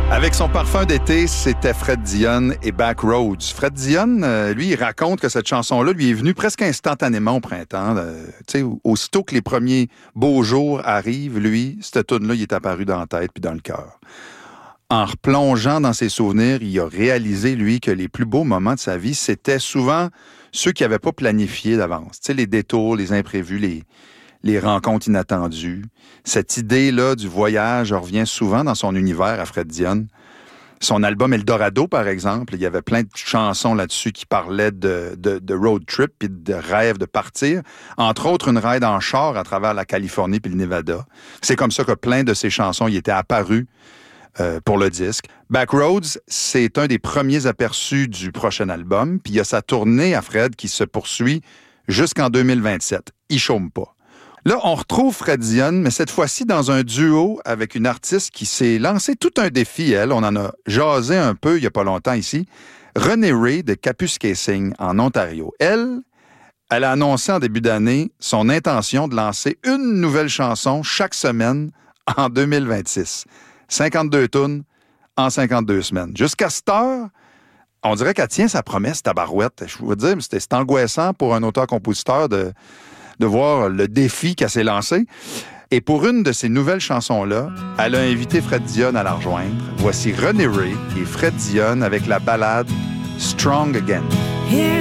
Avec son parfum d'été, c'était Fred Dionne et Backroads. Fred Dionne, lui, il raconte que cette chanson-là lui est venue presque instantanément au printemps. Tu sais, aussitôt que les premiers beaux jours arrivent, lui, cette tune-là, il est apparu dans la tête puis dans le cœur. En replongeant dans ses souvenirs, il a réalisé, lui, que les plus beaux moments de sa vie, c'était souvent ceux qu'il n'avait pas planifiés d'avance. Tu sais, les détours, les imprévus, les rencontres inattendues. Cette idée-là du voyage revient souvent dans son univers à Fred Dionne. Son album Eldorado, par exemple, il y avait plein de chansons là-dessus qui parlaient de road trip et de rêve de partir. Entre autres, une ride en char à travers la Californie puis le Nevada. C'est comme ça que plein de ses chansons y étaient apparues pour le disque. Backroads, c'est un des premiers aperçus du prochain album. Puis il y a sa tournée à Fred qui se poursuit jusqu'en 2027. Il chôme pas. Là, on retrouve Fred Dionne, mais cette fois-ci dans un duo avec une artiste qui s'est lancé tout un défi, elle. On en a jasé un peu il n'y a pas longtemps ici. Renée Rae de Capus Casing en Ontario. Elle a annoncé en début d'année son intention de lancer une nouvelle chanson chaque semaine en 2026. 52 tunes en 52 semaines. Jusqu'à cette heure, on dirait qu'elle tient sa promesse, tabarouette. Je vous dire, c'est angoissant pour un auteur-compositeur de voir le défi qu'elle s'est lancé. Et pour une de ces nouvelles chansons-là, elle a invité Fred Dionne à la rejoindre. Voici Renée Rae et Fred Dionne avec la ballade Strong Again.